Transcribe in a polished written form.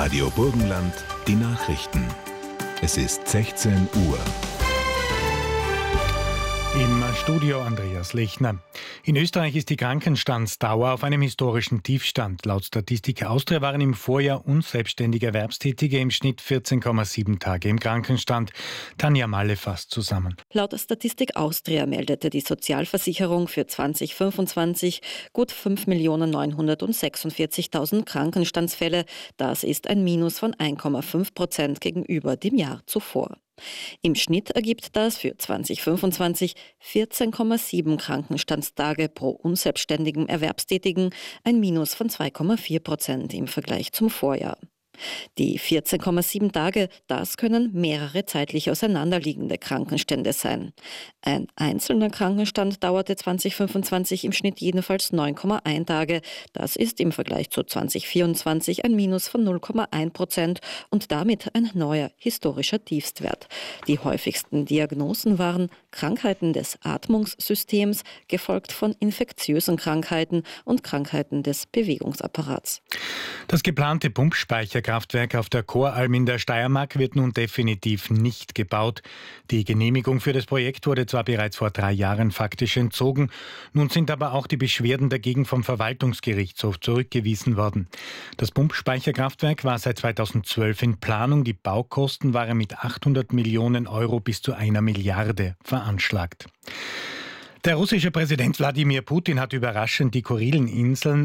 Radio Burgenland, die Nachrichten. Es ist 16 Uhr. Im Studio Andreas Lechner. In Österreich ist die Krankenstandsdauer auf einem historischen Tiefstand. Laut Statistik Austria waren im Vorjahr unselbstständige Erwerbstätige im Schnitt 14,7 Tage im Krankenstand. Tanja Malle fasst zusammen. Laut Statistik Austria meldete die Sozialversicherung für 2025 gut 5.946.000 Krankenstandsfälle. Das ist ein Minus von 1,5% gegenüber dem Jahr zuvor. Im Schnitt ergibt das für 2025 14,7 Krankenstandstage pro unselbstständigen Erwerbstätigen, ein Minus von 2,4% im Vergleich zum Vorjahr. Die 14,7 Tage, das können mehrere zeitlich auseinanderliegende Krankenstände sein. Ein einzelner Krankenstand dauerte 2025 im Schnitt jedenfalls 9,1 Tage. Das ist im Vergleich zu 2024 ein Minus von 0,1% und damit ein neuer historischer Tiefstwert. Die häufigsten Diagnosen waren Krankheiten des Atmungssystems, gefolgt von infektiösen Krankheiten und Krankheiten des Bewegungsapparats. Das geplante Pumpspeicherkraftwerk auf der Choralm in der Steiermark wird nun definitiv nicht gebaut. Die Genehmigung für das Projekt wurde zwar bereits vor 3 Jahren faktisch entzogen, nun sind aber auch die Beschwerden dagegen vom Verwaltungsgerichtshof zurückgewiesen worden. Das Pumpspeicherkraftwerk war seit 2012 in Planung, die Baukosten waren mit 800 Millionen Euro bis zu 1 Milliarde veranschlagt. Der russische Präsident Wladimir Putin hat überraschend die Kurileninseln